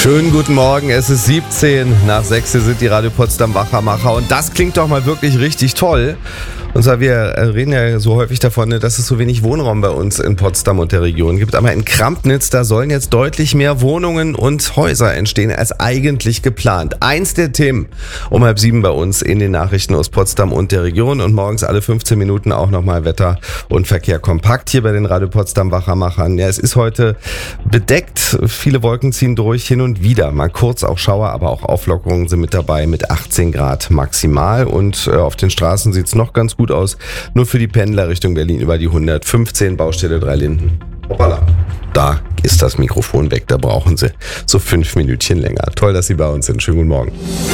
Schönen guten Morgen, es ist 17 nach 6, hier sind die Radio Potsdam Wachmacher und das klingt doch mal wirklich richtig toll. Und zwar, wir reden ja so häufig davon, dass es so wenig Wohnraum bei uns in Potsdam und der Region gibt. Aber in Krampnitz, da sollen jetzt deutlich mehr Wohnungen und Häuser entstehen als eigentlich geplant. Eins der Themen um 6:30 bei uns in den Nachrichten aus Potsdam und der Region und morgens alle 15 Minuten auch nochmal Wetter und Verkehr kompakt hier bei den Radio Potsdam Wachmachern. Ja, es ist heute bedeckt, viele Wolken ziehen durch, hin und wieder mal kurz auch Schauer, aber auch Auflockerungen sind mit dabei mit 18 Grad maximal und auf den Straßen sieht es noch ganz gut aus. Nur für die Pendler Richtung Berlin über die 115, Baustelle 3 Linden. Hoppala. Da ist das Mikrofon weg, da brauchen Sie so 5 Minütchen länger. Toll, dass Sie bei uns sind. Schönen guten Morgen.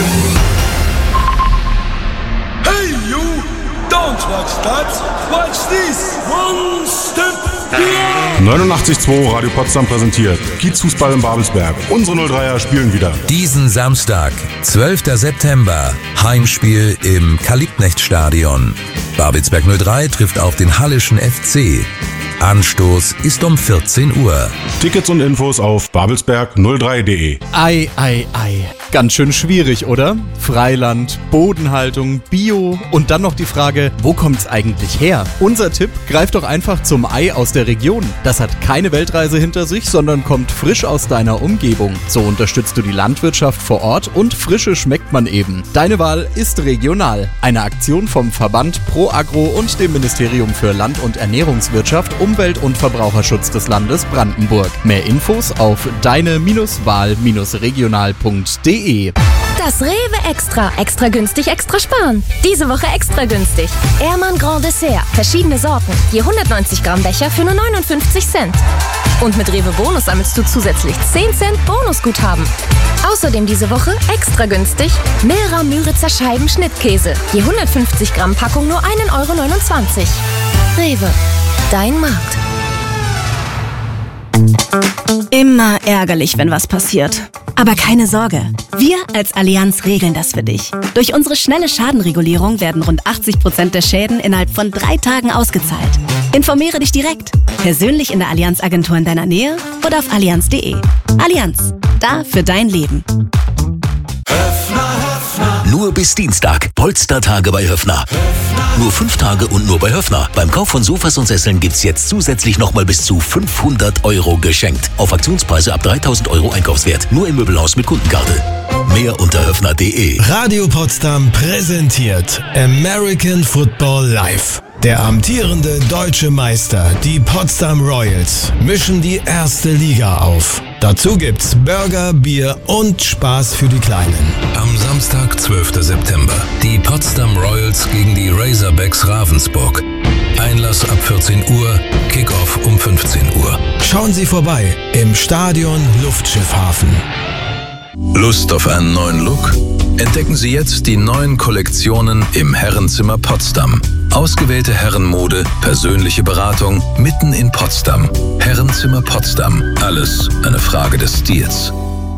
Hey you, don't watch that, watch this. One step beyond. 89.2 Radio Potsdam präsentiert Kiezfußball in Babelsberg. Unsere 03er spielen wieder. Diesen Samstag, 12. September, Heimspiel im Karl-Liebknecht-Stadion. Babelsberg 03 trifft auf den Hallischen FC. Anstoß ist um 14 Uhr. Tickets und Infos auf babelsberg03.de. Ei. Ganz schön schwierig, oder? Freiland, Bodenhaltung, Bio und dann noch die Frage, wo kommt's eigentlich her? Unser Tipp, greif doch einfach zum Ei aus der Region. Das hat keine Weltreise hinter sich, sondern kommt frisch aus deiner Umgebung. So unterstützt du die Landwirtschaft vor Ort und Frische schmeckt man eben. Deine Wahl ist regional. Eine Aktion vom Verband Pro Agro und dem Ministerium für Land- und Ernährungswirtschaft, Umwelt- und Verbraucherschutz des Landes Brandenburg. Mehr Infos auf deine-wahl-regional.de. Das Rewe Extra. Extra günstig, extra sparen. Diese Woche extra günstig. Ehrmann Grand Dessert. Verschiedene Sorten. Je 190 Gramm Becher für nur 59 Cent. Und mit Rewe Bonus sammelst du zusätzlich 10 Cent Bonusguthaben. Außerdem diese Woche extra günstig Milra Müritzer Scheiben Schnittkäse. Je 150 Gramm Packung nur 1,29 €. Rewe. Dein Markt. Immer ärgerlich, wenn was passiert. Aber keine Sorge, wir als Allianz regeln das für dich. Durch unsere schnelle Schadenregulierung werden rund 80% der Schäden innerhalb von 3 Tagen ausgezahlt. Informiere dich direkt, persönlich in der Allianz-Agentur in deiner Nähe oder auf allianz.de. Allianz, da für dein Leben. Nur bis Dienstag. Polstertage bei Höffner. Nur 5 Tage und nur bei Höffner. Beim Kauf von Sofas und Sesseln gibt's jetzt zusätzlich nochmal bis zu 500 € geschenkt. Auf Aktionspreise ab 3.000 € Einkaufswert. Nur im Möbelhaus mit Kundenkarte. Mehr unter höffner.de. Radio Potsdam präsentiert American Football Live. Der amtierende deutsche Meister, die Potsdam Royals, mischen die erste Liga auf. Dazu gibt's Burger, Bier und Spaß für die Kleinen. Am Samstag, 12. September. Die Potsdam Royals gegen die Razorbacks Ravensburg. Einlass ab 14 Uhr, Kickoff um 15 Uhr. Schauen Sie vorbei im Stadion Luftschiffhafen. Lust auf einen neuen Look? Entdecken Sie jetzt die neuen Kollektionen im Herrenzimmer Potsdam. Ausgewählte Herrenmode, persönliche Beratung mitten in Potsdam. Herrenzimmer Potsdam. Alles eine Frage des Stils.